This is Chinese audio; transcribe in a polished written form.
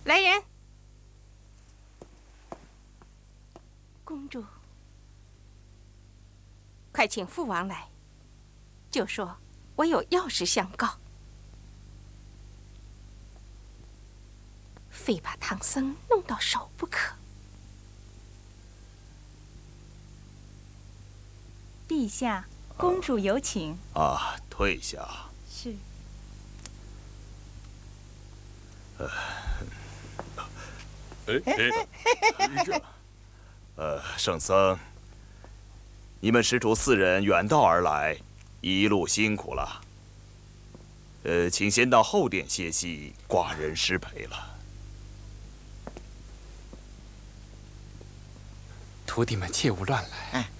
来人！公主，快请父王来，就说我有要事相告，非把唐僧弄到手不可。 陛下，公主有请。 啊，退下。 是。 圣僧，你们师徒4人远道而来，一路辛苦了。请先到后殿歇息，寡人失陪了。 徒弟们切勿乱来。